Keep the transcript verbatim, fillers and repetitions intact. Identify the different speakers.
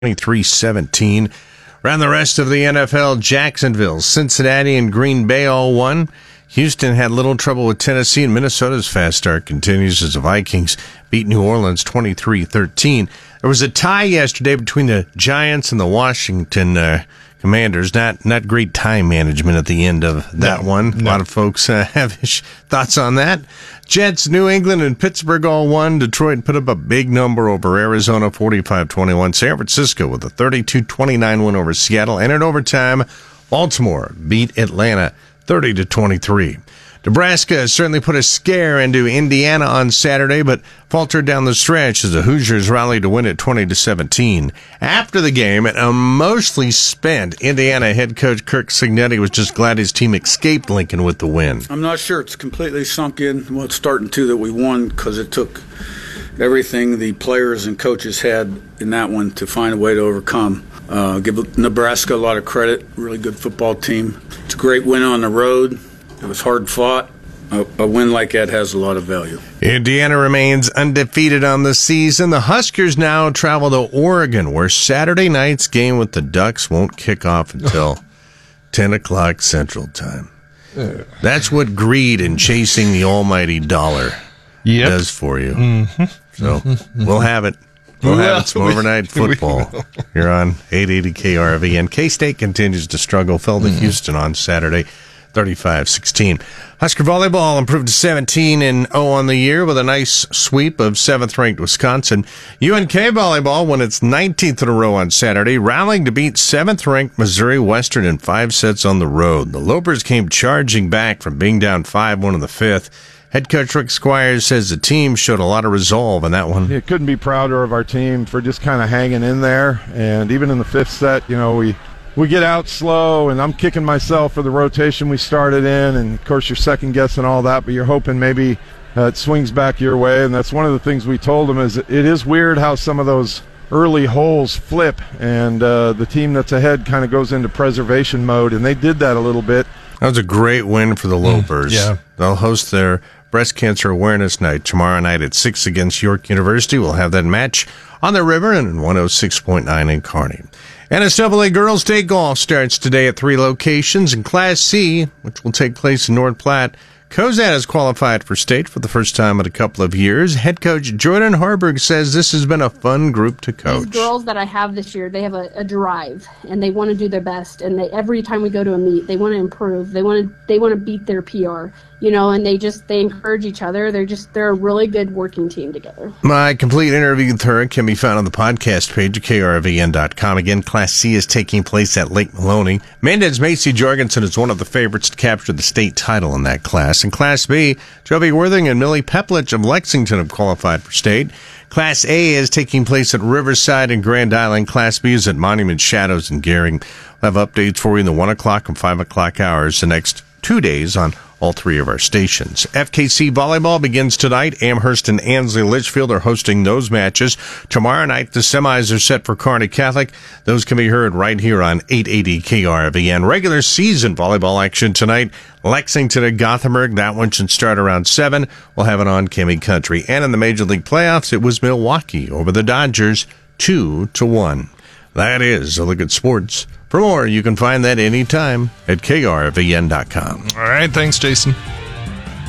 Speaker 1: twenty-three seventeen. Around the rest of the N F L, Jacksonville, Cincinnati, and Green Bay all won. Houston had little trouble with Tennessee, and Minnesota's fast start continues as the Vikings beat New Orleans twenty-three thirteen. There was a tie yesterday between the Giants and the Washington uh, Commanders. Not not great time management at the end of that
Speaker 2: no,
Speaker 1: one.
Speaker 2: No.
Speaker 1: A lot of folks uh, have thoughts on that. Jets, New England, and Pittsburgh all won. Detroit put up a big number over Arizona, forty-five twenty-one. San Francisco with a thirty-two twenty-nine win over Seattle. And in overtime, Baltimore beat Atlanta thirty to twenty-three. Nebraska certainly put a scare into Indiana on Saturday, but faltered down the stretch as the Hoosiers rallied to win it twenty to seventeen. After the game, a mostly spent Indiana head coach Kirk Cignetti was just glad his team escaped Lincoln with the win.
Speaker 3: I'm not sure it's completely sunk in. Well, it's starting to that we won because it took everything the players and coaches had in that one to find a way to overcome. Uh, give Nebraska a lot of credit. Really good football team. It's a great win on the road. It was hard fought. A, a win like that has a lot of value.
Speaker 1: Indiana remains undefeated on the season. The Huskers now travel to Oregon, where Saturday night's game with the Ducks won't kick off until ten o'clock Central Time. That's what greed and chasing the almighty dollar yep. does for you.
Speaker 2: Mm-hmm.
Speaker 1: So mm-hmm. we'll have it. We'll have it some overnight football here on eight eighty K R V. And K-State continues to struggle. Fell to mm-hmm. Houston on Saturday, thirty-five sixteen. Husker volleyball improved to seventeen and oh on the year with a nice sweep of seventh-ranked Wisconsin. U N K volleyball won its nineteenth in a row on Saturday, rallying to beat seventh-ranked Missouri Western in five sets on the road. The Lopers came charging back from being down five one in the fifth. Head coach Rick Squires says the team showed a lot of resolve in that one.
Speaker 4: Yeah, couldn't be prouder of our team for just kind of hanging in there. And even in the fifth set, you know, we we get out slow, and I'm kicking myself for the rotation we started in. And, of course, you're second-guessing all that, but you're hoping maybe uh, it swings back your way. And that's one of the things we told them is it is weird how some of those early holes flip, and uh, the team that's ahead kind of goes into preservation mode, and they did that a little bit.
Speaker 1: That was a great win for the Lopers.
Speaker 2: Mm, yeah.
Speaker 1: They'll host their Breast Cancer Awareness Night tomorrow night at six against York University. We'll have that match on the river and one oh six point nine in Kearney. N S double A Girls Day Golf starts today at three locations. In Class C, which will take place in North Platte, Cozad has qualified for state for the first time in a couple of years. Head coach Jordan Harburg says this has been a fun group to coach.
Speaker 5: These girls that I have this year, they have a, a drive, and they want to do their best. And they, every time we go to a meet, they want to improve. They want to they want to beat their P R, you know. And they just they encourage each other. They're just they're a really good working team together. My complete interview with her can be found on the podcast page at K R V N dot com. Again, Class C is taking place at Lake Maloney. Mendez Macy Jorgensen is one of the favorites to capture the state title in that class. In Class B, Jovi Worthing and Millie Peplich of Lexington have qualified for state. Class A is taking place at Riverside and Grand Island. Class B is at Monument Shadows and Gehring. We'll have updates for you in the one o'clock and five o'clock hours the next two days on all three of our stations. F K C volleyball begins tonight. Amherst and Ansley Litchfield are hosting those matches. Tomorrow night, the semis are set for Kearney Catholic. Those can be heard right here on eight eighty K R V N. Regular season volleyball action tonight. Lexington at Gothenburg. That one should start around seven. We'll have it on Kimmy Country. And in the Major League playoffs, it was Milwaukee over the Dodgers, two to one. That is a look at sports. For more, you can find that anytime at K R V N dot com.
Speaker 2: All right, thanks, Jason.